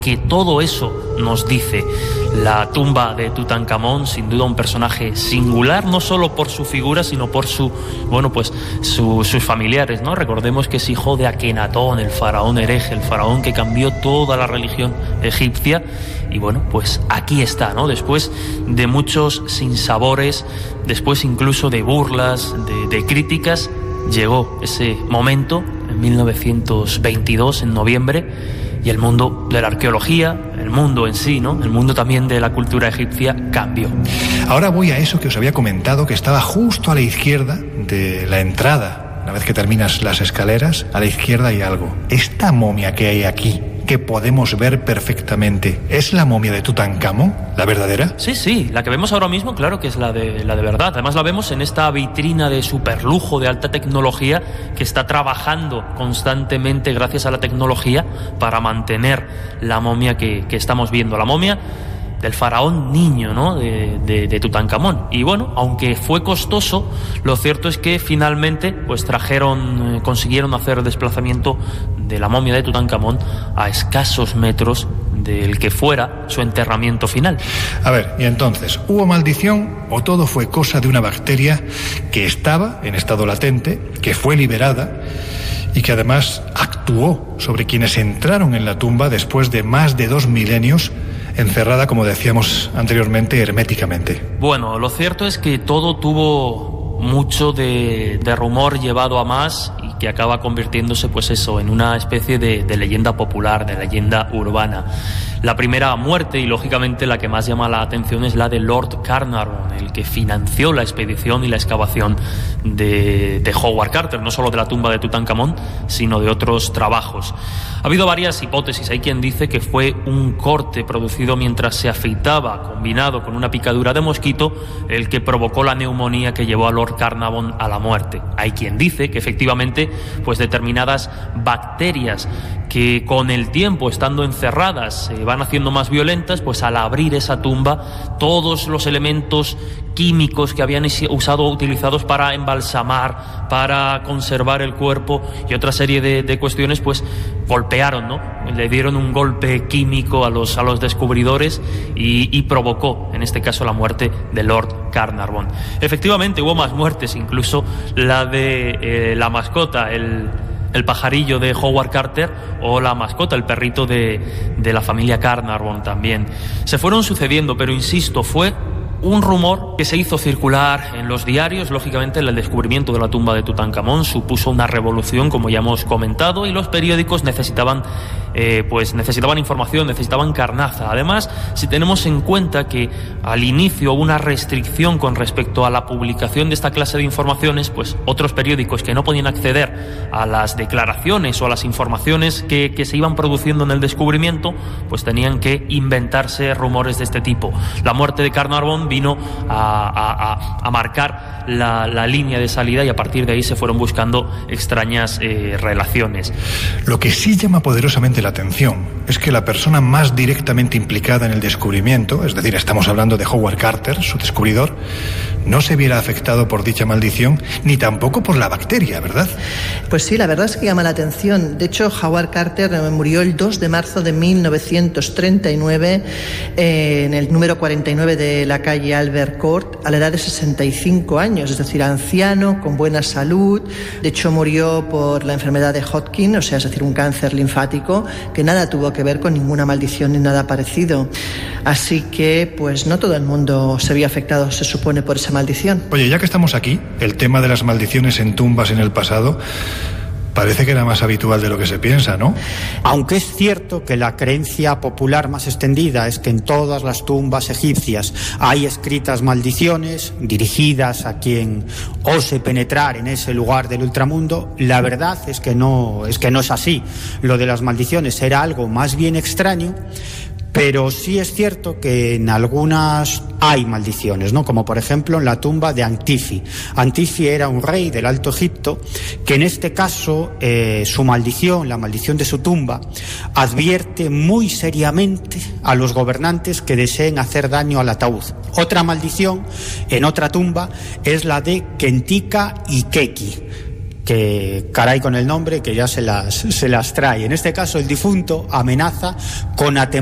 Que todo eso nos dice la tumba de Tutankamón, sin duda un personaje singular, no solo por su figura, sino por sus familiares, ¿no? Recordemos que es hijo de Akenatón, el faraón hereje, el faraón que cambió toda la religión egipcia. Y bueno, pues aquí está, ¿no? Después de muchos sinsabores, después incluso de burlas, de críticas, llegó ese momento en 1922, en noviembre, y el mundo de la arqueología, el mundo en sí, ¿no? El mundo también de la cultura egipcia cambió. Ahora voy a eso que os había comentado, que estaba justo a la izquierda de la entrada. Una vez que terminas las escaleras, a la izquierda hay algo. Esta momia que hay aquí, que podemos ver perfectamente, ¿es la momia de Tutankamón, la verdadera? Sí, la que vemos ahora mismo, claro que es la de verdad. Además la vemos en esta vitrina de superlujo, de alta tecnología, que está trabajando constantemente gracias a la tecnología para mantener la momia que estamos viendo, la momia del faraón niño, ¿no? de Tutankamón. Y bueno, aunque fue costoso, lo cierto es que finalmente pues consiguieron hacer el desplazamiento de la momia de Tutankamón a escasos metros del que fuera su enterramiento final. A ver, y entonces, ¿hubo maldición o todo fue cosa de una bacteria que estaba en estado latente, que fue liberada y que además actuó sobre quienes entraron en la tumba después de más de 2 milenios, encerrada, como decíamos anteriormente, herméticamente? Bueno, lo cierto es que todo tuvo mucho de rumor llevado a más y que acaba convirtiéndose, pues eso, en una especie de leyenda popular, de leyenda urbana. La primera muerte, y lógicamente la que más llama la atención, es la de Lord Carnarvon, el que financió la expedición y la excavación de Howard Carter, no solo de la tumba de Tutankamón, sino de otros trabajos. Ha habido varias hipótesis. Hay quien dice que fue un corte producido mientras se afeitaba, combinado con una picadura de mosquito, el que provocó la neumonía que llevó a Lord Carnarvon a la muerte. Hay quien dice que efectivamente pues determinadas bacterias que con el tiempo, estando encerradas, se van haciendo más violentas, pues al abrir esa tumba, todos los elementos químicos que habían utilizados para embalsamar, para conservar el cuerpo y otra serie de cuestiones, pues golpearon, ¿no? Le dieron un golpe químico a los descubridores y provocó, en este caso, la muerte de Lord Carnarvon. Efectivamente, hubo más muertes, incluso la de la mascota, el pajarillo de Howard Carter, o la mascota, el perrito de la familia Carnarvon también. Se fueron sucediendo, pero insisto, fue un rumor que se hizo circular en los diarios. Lógicamente, el descubrimiento de la tumba de Tutankamón supuso una revolución, como ya hemos comentado, y los periódicos necesitaban información, necesitaban carnaza. Además, si tenemos en cuenta que al inicio hubo una restricción con respecto a la publicación de esta clase de informaciones, pues otros periódicos que no podían acceder a las declaraciones o a las informaciones que se iban produciendo en el descubrimiento, pues tenían que inventarse rumores de este tipo. La muerte de Carnarvon vino a marcar la línea de salida, y a partir de ahí se fueron buscando extrañas relaciones. Lo que sí llama poderosamente la atención es que la persona más directamente implicada en el descubrimiento, es decir, estamos hablando de Howard Carter, su descubridor, no se viera afectado por dicha maldición, ni tampoco por la bacteria, ¿verdad? Pues sí, la verdad es que llama la atención. De hecho, Howard Carter murió el 2 de marzo de 1939 en el número 49 de la calle Albert Court, a la edad de 65 años, es decir, anciano, con buena salud. De hecho, murió por la enfermedad de Hodgkin, o sea, es decir, un cáncer linfático, que nada tuvo que ver con ninguna maldición ni nada parecido. Así que, pues no todo el mundo se vio afectado, se supone, por esa maldición. Oye, ya que estamos aquí, el tema de las maldiciones en tumbas en el pasado parece que era más habitual de lo que se piensa, ¿no? Aunque es cierto que la creencia popular más extendida es que en todas las tumbas egipcias hay escritas maldiciones dirigidas a quien ose penetrar en ese lugar del ultramundo, la verdad es que no es así. Lo de las maldiciones era algo más bien extraño, pero sí es cierto que en algunas hay maldiciones, ¿no? Como por ejemplo en la tumba de Antifi. Antifi era un rey del Alto Egipto que en este caso su maldición, la maldición de su tumba, advierte muy seriamente a los gobernantes que deseen hacer daño al ataúd. Otra maldición en otra tumba es la de Kentika y Keki, que caray con el nombre, que ya se las trae. En este caso, el difunto amenaza con